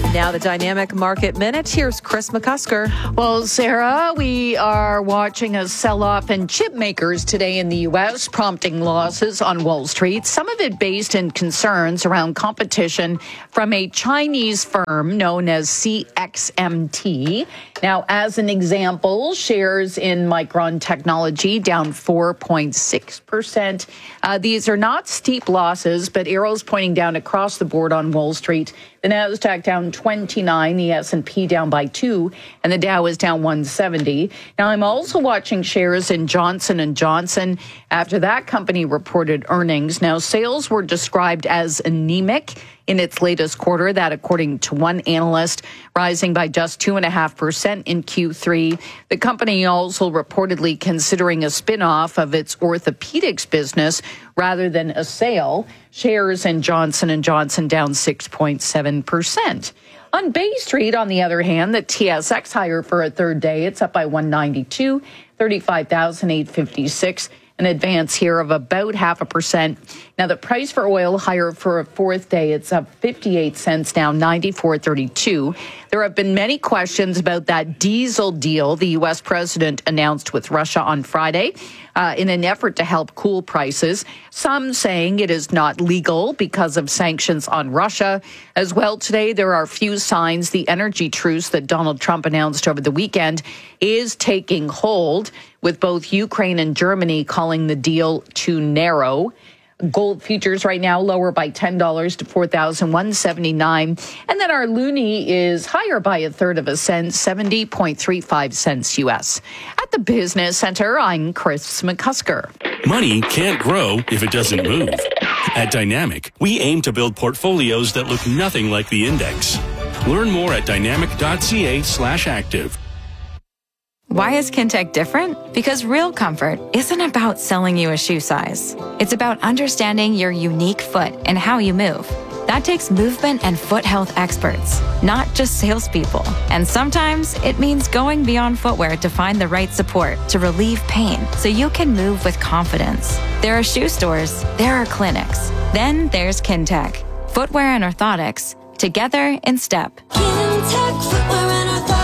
Now the Dynamic Market Minute. Here's Chris McCusker. Well, Sarah, we are watching a sell-off in chip makers today in the U.S., prompting losses on Wall Street. Some of it based in concerns around competition from a Chinese firm known as CXMT. Now, as an example, shares in Micron Technology down 4.6%. These are not steep losses, but arrows pointing down across the board on Wall Street. The Nasdaq down 29, the S&P down by 2, and the Dow is down 170. Now, I'm also watching shares in Johnson & Johnson after that company reported earnings. Now, sales were described as anemic in its latest quarter, that according to one analyst, rising by just 2.5% in Q3. The company also reportedly considering a spin-off of its orthopedics business rather than a sale. Shares in Johnson & Johnson down 6.7%. On Bay Street, on the other hand, the TSX higher for a third day. It's up by 192, 35,856. An advance here of about 0.5%. Now, the price for oil higher for a fourth day. It's up 58 cents now, 94.32. There have been many questions about that diesel deal the U.S. president announced with Russia on Friday in an effort to help cool prices. Some saying it is not legal because of sanctions on Russia. As well, today, there are few signs the energy truce that Donald Trump announced over the weekend is taking hold, with both Ukraine and Germany calling the deal too narrow. Gold futures right now lower by $10 to $4,179. And then our loonie is higher by a third of a cent, 70.35 cents U.S. At the Business Center, I'm Chris McCusker. Money can't grow if it doesn't move. At Dynamic, we aim to build portfolios that look nothing like the index. Learn more at dynamic.ca/active. Why is Kintec different? Because real comfort isn't about selling you a shoe size. It's about understanding your unique foot and how you move. That takes movement and foot health experts, not just salespeople. And sometimes it means going beyond footwear to find the right support to relieve pain so you can move with confidence. There are shoe stores, there are clinics. Then there's Kintec. Footwear and orthotics, together in step. Kintec Footwear and Orthotics.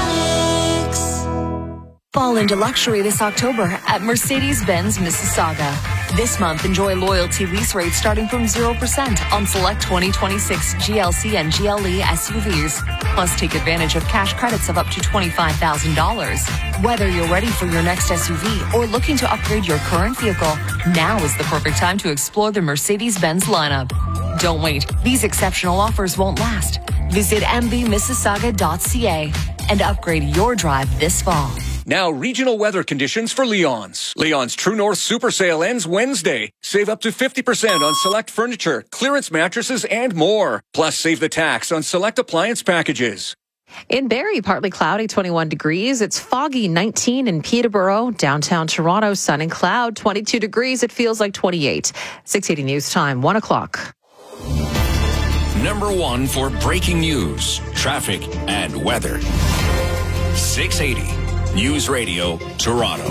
Fall into luxury this October at Mercedes-Benz Mississauga. This month, enjoy loyalty lease rates starting from 0% on select 2026 GLC and GLE SUVs. Plus, take advantage of cash credits of up to $25,000. Whether you're ready for your next SUV or looking to upgrade your current vehicle, now is the perfect time to explore the Mercedes-Benz lineup. Don't wait. These exceptional offers won't last. Visit mbmississauga.ca and upgrade your drive this fall. Now, regional weather conditions for Leon's. Leon's True North Super Sale ends Wednesday. Save up to 50% on select furniture, clearance mattresses, and more. Plus, save the tax on select appliance packages. In Barrie, partly cloudy, 21 degrees. It's foggy, 19 in Peterborough. Downtown Toronto, sun and cloud, 22 degrees. It feels like 28. 680 News Time, 1 o'clock. Number one for breaking news, traffic, and weather. 680 News Radio, Toronto.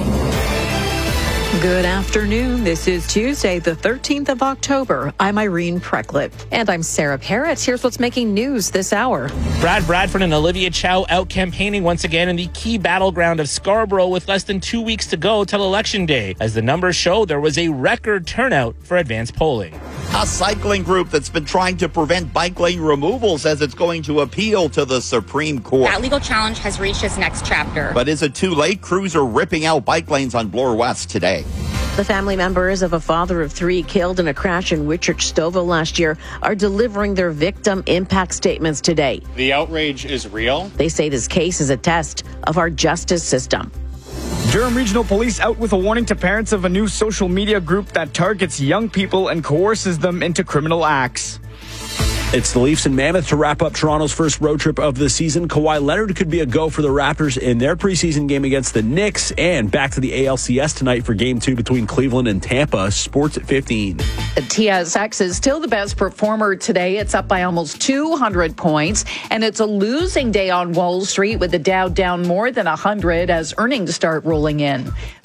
Good afternoon. This is Tuesday, the 13th of October. I'm Irene Precklett. And I'm Sarah Parrott. Here's what's making news this hour. Brad Bradford and Olivia Chow out campaigning once again in the key battleground of Scarborough with less than 2 weeks to go till Election Day. As the numbers show, there was a record turnout for advanced polling. A cycling group that's been trying to prevent bike lane removal says it's going to appeal to the Supreme Court. That legal challenge has reached its next chapter. But is it too late? Crews are ripping out bike lanes on Bloor West today. The family members of a father of three killed in a crash in Whitchurch Stouffville last year are delivering their victim impact statements today. The outrage is real. They say this case is a test of our justice system. Durham Regional Police out with a warning to parents of a new social media group that targets young people and coerces them into criminal acts. It's the Leafs and Mammoth to wrap up Toronto's first road trip of the season. Kawhi Leonard could be a go for the Raptors in their preseason game against the Knicks. And back to the ALCS tonight for Game 2 between Cleveland and Tampa. Sports at 15. The TSX is still the best performer today. It's up by almost 200 points. And it's a losing day on Wall Street with the Dow down more than 100 as earnings start rolling in.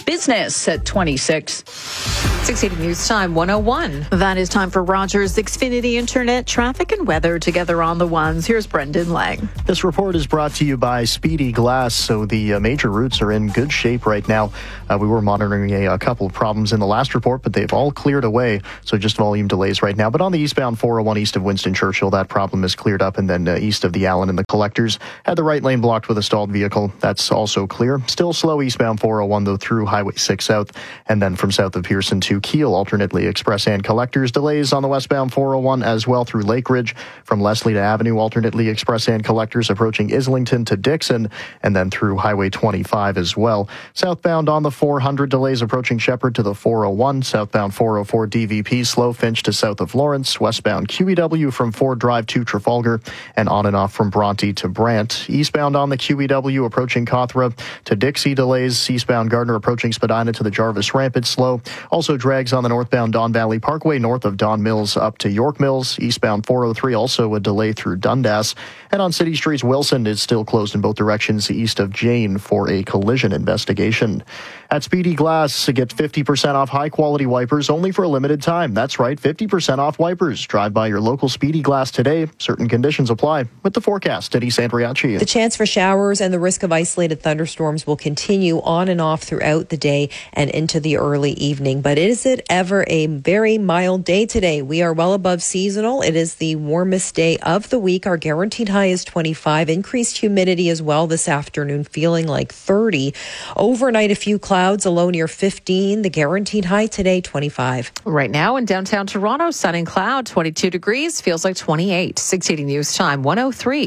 Business at 26. 680 News Time 101. That is time for Rogers Xfinity Internet traffic and weather together on the ones. Here's Brendan Lang. This report is brought to you by Speedy Glass. So the major routes are in good shape right now. We were monitoring a couple of problems in the last report, but they've all cleared away. So just volume delays right now. But on the eastbound 401 east of Winston Churchill, that problem is cleared up. And then east of the Allen and the Collectors had the right lane blocked with a stalled vehicle. That's also clear. Still slow eastbound 401 though through Highway 6 South. And then from south of Pearson to Kiel, alternately Express and Collectors. Delays on the westbound 401 as well through Lake Ridge from Leslie to Avenue, alternately Express and Collectors approaching Islington to Dixon, and then through Highway 25 as well. Southbound on the 400, delays approaching Shepherd to the 401. Southbound 404 DVP slow Finch to south of Lawrence. Westbound QEW from Ford Drive to Trafalgar, and on and off from Bronte to Brant. Eastbound on the QEW approaching Cawthra to Dixie, delays. Eastbound Gardner approaching Spadina to the Jarvis Ramp, it's slow. Also drags on the northbound Don Valley Parkway north of Don Mills up to York Mills. Eastbound 403 also a delay through Dundas. And on City Streets, Wilson is still closed in both directions east of Jane for a collision investigation. At Speedy Glass, get 50% off high-quality wipers only for a limited time. That's right, 50% off wipers. Drive by your local Speedy Glass today. Certain conditions apply. With the forecast, Denise Andriacci. The chance for showers and the risk of isolated thunderstorms will continue on and off throughout the day and into the early evening. But is it ever a very mild day today? We are well above seasonal. It is the warmest day of the week. Our guaranteed high is 25. Increased humidity as well this afternoon, feeling like 30. Overnight, a few clouds, a low near 15. The guaranteed high today, 25. Right now in downtown Toronto, sun and cloud, 22 degrees, feels like 28. 680 News Time 103.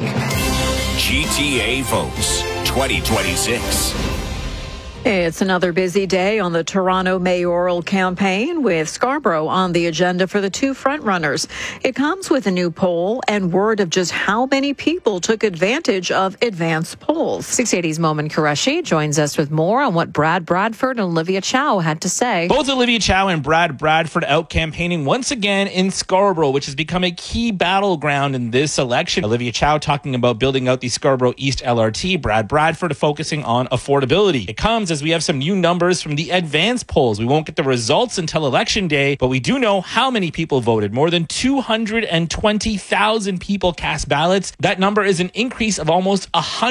GTA votes 2026. It's another busy day on the Toronto mayoral campaign with Scarborough on the agenda for the two frontrunners. It comes with a new poll and word of just how many people took advantage of advanced polls. 680's Momin Qureshi joins us with more on what Brad Bradford and Olivia Chow had to say. Both Olivia Chow and Brad Bradford out campaigning once again in Scarborough, which has become a key battleground in this election. Olivia Chow talking about building out the Scarborough East LRT. Brad Bradford focusing on affordability. It comes as we have some new numbers from the advanced polls. We won't get the results until Election Day, but we do know how many people voted. More than 220,000 people cast ballots. That number is an increase of almost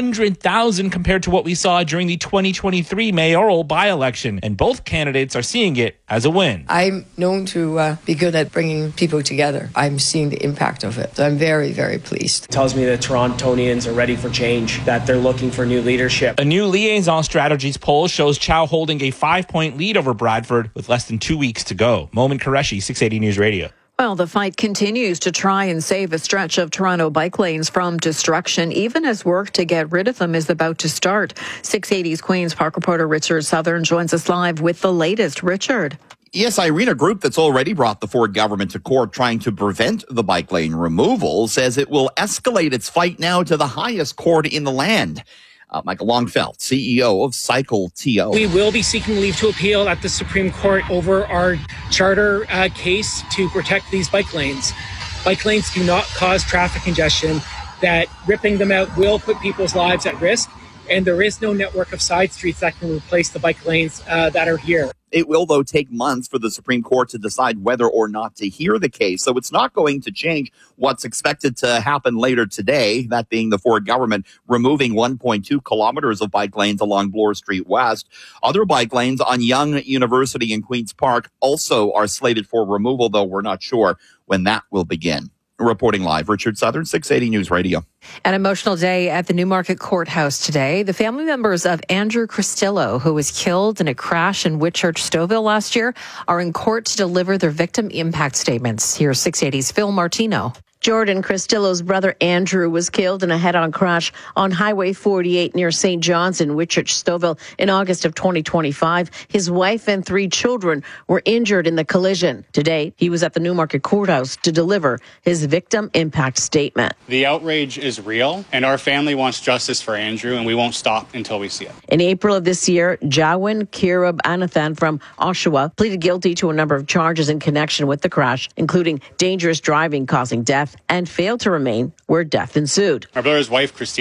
100,000 compared to what we saw during the 2023 mayoral by-election. And both candidates are seeing it as a win. I'm known to be good at bringing people together. I'm seeing the impact of it. So I'm very, very pleased. It tells me that Torontonians are ready for change, that they're looking for new leadership. A new Liaison Strategies poll shows Chow holding a 5-point lead over Bradford with less than 2 weeks to go. Momin Qureshi, 680 News Radio. Well, the fight continues to try and save a stretch of Toronto bike lanes from destruction, even as work to get rid of them is about to start. 680's Queen's Park reporter Richard Southern joins us live with the latest. Richard. Yes, Irene, a group that's already brought the Ford government to court trying to prevent the bike lane removal, says it will escalate its fight now to the highest court in the land. Michael Longfeld, CEO of Cycle TO. We will be seeking leave to appeal at the Supreme Court over our charter case to protect these bike lanes. Bike lanes do not cause traffic congestion. That ripping them out will put people's lives at risk, and there is no network of side streets that can replace the bike lanes that are here. It will, though, take months for the Supreme Court to decide whether or not to hear the case. So it's not going to change what's expected to happen later today, that being the Ford government removing 1.2 kilometers of bike lanes along Bloor Street West. Other bike lanes on Yonge University and Queen's Park also are slated for removal, though we're not sure when that will begin. Reporting live, Richard Southern, 680 News Radio. An emotional day at the Newmarket Courthouse today. The family members of Andrew Cristillo, who was killed in a crash in Whitchurch, Stouffville last year, are in court to deliver their victim impact statements. Here's 680's Phil Martino. Jordan Cristillo's brother Andrew was killed in a head-on crash on Highway 48 near St. John's in Whitchurch, Stouffville in August of 2025. His wife and 3 children were injured in the collision. Today, he was at the Newmarket Courthouse to deliver his victim impact statement. The outrage is real, and our family wants justice for Andrew, and we won't stop until we see it. In April of this year, Jawin Kirab Anathan from Oshawa pleaded guilty to a number of charges in connection with the crash, including dangerous driving causing death, and failed to remain where death ensued. Our brother's wife, Christina,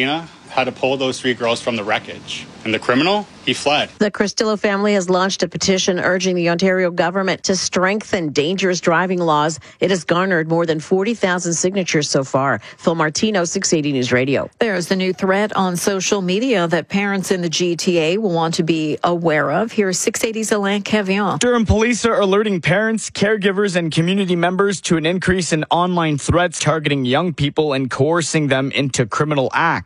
had to pull those 3 girls from the wreckage. And the criminal, he fled. The Cristillo family has launched a petition urging the Ontario government to strengthen dangerous driving laws. It has garnered more than 40,000 signatures so far. Phil Martino, 680 News Radio. There's the new threat on social media that parents in the GTA will want to be aware of. Here's 680's Alain Cavion. Durham police are alerting parents, caregivers, and community members to an increase in online threats targeting young people and coercing them into criminal acts.